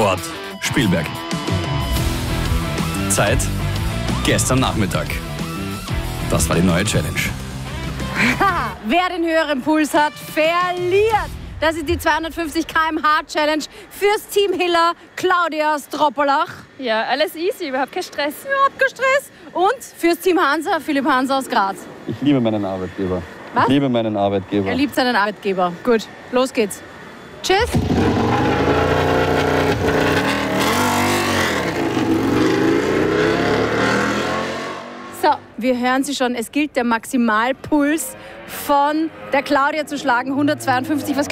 Ort Spielberg. Zeit gestern Nachmittag. Das war die neue Challenge. Wer den höheren Puls hat, verliert. Das ist die 250 km/h Challenge fürs Team Hiller, Claudia Stropolach. Ja, alles easy, überhaupt kein Stress. Überhaupt kein Stress. Und fürs Team Hansa, Philipp Hansa aus Graz. Ich liebe meinen Arbeitgeber. Was? Ich liebe meinen Arbeitgeber. Er liebt seinen Arbeitgeber. Gut, los geht's. Tschüss. So, wir hören Sie schon, es gilt der Maximalpuls von der Claudia zu schlagen, 152. Was